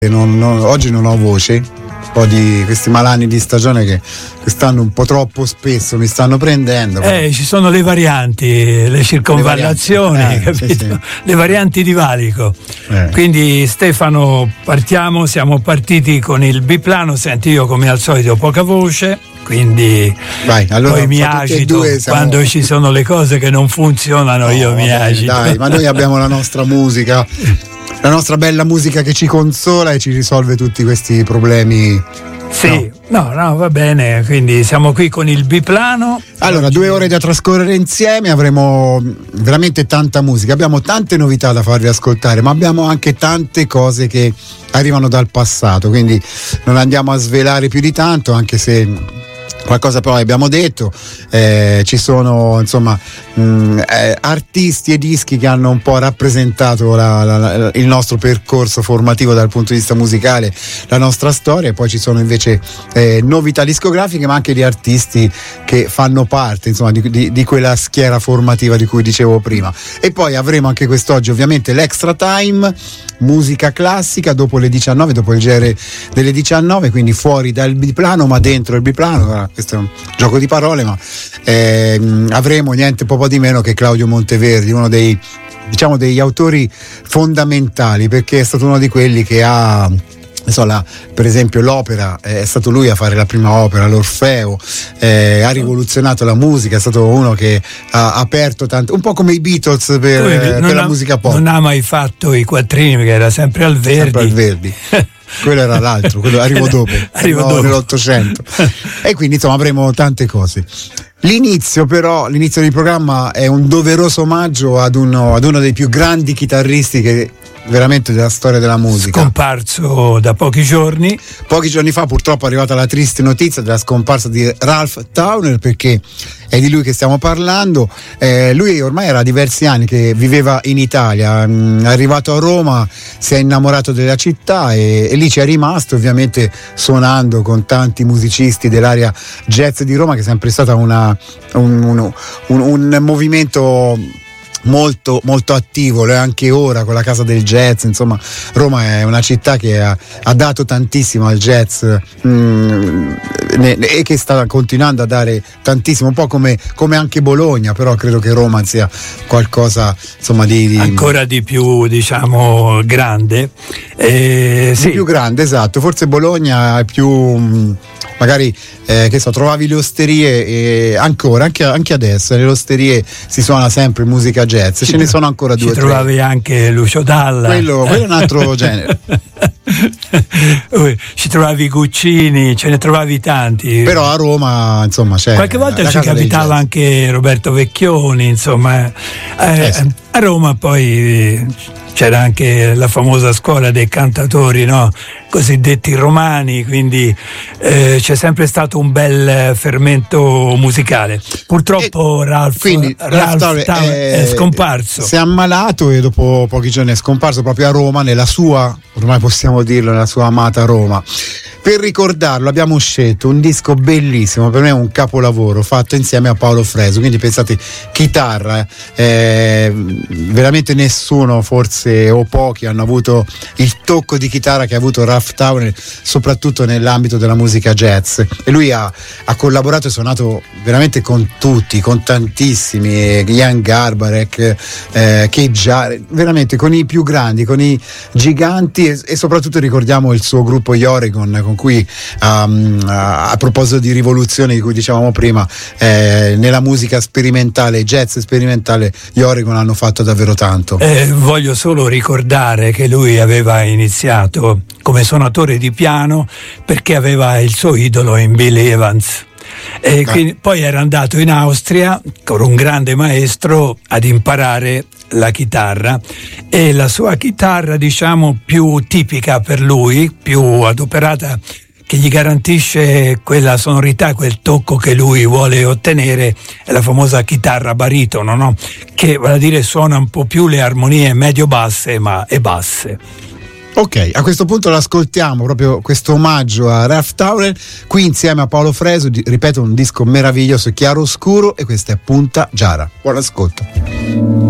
oggi non ho voce, un po' di questi malanni di stagione che quest'anno un po' troppo spesso mi stanno prendendo. Ci sono le varianti, le circonvallazioni, capito? Sì. Le varianti di valico. Quindi Stefano, siamo partiti con il biplano. Senti, io come al solito poca voce, quindi vai, allora poi mi agito quando ci sono le cose che non funzionano. Io mi agito. Dai, ma noi abbiamo la nostra musica, la nostra bella musica che ci consola e ci risolve tutti questi problemi. Sì, no, va bene, quindi siamo qui con il biplano. Allora, 2 ore da trascorrere insieme, avremo veramente tanta musica, abbiamo tante novità da farvi ascoltare, ma abbiamo anche tante cose che arrivano dal passato, quindi non andiamo a svelare più di tanto, anche se qualcosa però abbiamo detto. Ci sono insomma artisti e dischi che hanno un po' rappresentato il nostro percorso formativo dal punto di vista musicale, la nostra storia, e poi ci sono invece novità discografiche, ma anche di artisti che fanno parte insomma di quella schiera formativa di cui dicevo prima. E poi avremo anche quest'oggi ovviamente l'Extra Time, musica classica dopo le 19, dopo il GR delle 19, quindi fuori dal biplano ma dentro il biplano. Questo è un gioco di parole, ma avremo niente po' di meno che Claudio Monteverdi, uno degli autori fondamentali, perché è stato uno di quelli che ha per esempio l'opera, è stato lui a fare la prima opera, l'Orfeo, ha rivoluzionato la musica, è stato uno che ha aperto tanto, un po' come i Beatles per la musica pop. Non ha mai fatto i quattrini, perché era sempre al Verdi. Quello era l'altro, quello arrivò dopo. Nell'Ottocento. E quindi insomma avremo tante cose. L'inizio di programma è un doveroso omaggio ad uno dei più grandi chitarristi che veramente della storia della musica, scomparso da pochi giorni fa. Purtroppo è arrivata la triste notizia della scomparsa di Ralph Towner, perché è di lui che stiamo parlando. Lui ormai era diversi anni che viveva in Italia, è arrivato a Roma, si è innamorato della città e lì ci è rimasto, ovviamente suonando con tanti musicisti dell'area jazz di Roma, che è sempre stata un movimento molto molto attivo, anche ora con la Casa del Jazz. Insomma, Roma è una città che ha dato tantissimo al jazz e che sta continuando a dare tantissimo, un po' come anche Bologna, però credo che Roma sia qualcosa insomma di ancora di più, diciamo, grande, sì. Più grande, esatto. Forse Bologna è più magari trovavi le osterie, e ancora anche adesso nelle osterie si suona sempre musica jazz, ce ne sono ancora 2 o 3. Ci trovavi anche Lucio Dalla, quello è un altro genere. Ci trovavi Guccini, ce ne trovavi tanti, però a Roma insomma c'è qualche volta ci capitava anche Roberto Vecchioni, insomma. Sì. A Roma poi c'era anche la famosa scuola dei cantatori, no? Cosiddetti romani, quindi c'è sempre stato un bel fermento musicale. Purtroppo Ralph è scomparso. Si è ammalato e dopo pochi giorni è scomparso proprio a Roma, nella sua, ormai possiamo dirlo, nella sua amata Roma. Per ricordarlo abbiamo scelto un disco bellissimo, per me è un capolavoro, fatto insieme a Paolo Fresu, quindi pensate, chitarra, veramente nessuno forse o pochi hanno avuto il tocco di chitarra che ha avuto Ralph Towner, soprattutto nell'ambito della musica jazz, e lui ha collaborato e suonato veramente con tutti, con tantissimi, Ian Garbarek, veramente con i più grandi, con i giganti, e soprattutto ricordiamo il suo gruppo Gli Oregon, con cui a proposito di rivoluzione di cui dicevamo prima, nella musica sperimentale, jazz sperimentale, gli Oregon hanno fatto davvero tanto. Voglio solo ricordare che lui aveva iniziato come suonatore di piano perché aveva il suo idolo in Billy Evans. E quindi poi era andato in Austria con un grande maestro ad imparare la chitarra, e la sua chitarra, diciamo, più tipica per lui, più adoperata, che gli garantisce quella sonorità, quel tocco che lui vuole ottenere, è la famosa chitarra baritono, no? Che vuol dire suona un po' più le armonie medio-basse, ma e basse. Ok, a questo punto l'ascoltiamo, proprio questo omaggio a Ralph Towner, qui insieme a Paolo Fresu, ripeto, un disco meraviglioso, chiaro oscuro, e questa è Punta Giara. Buon ascolto.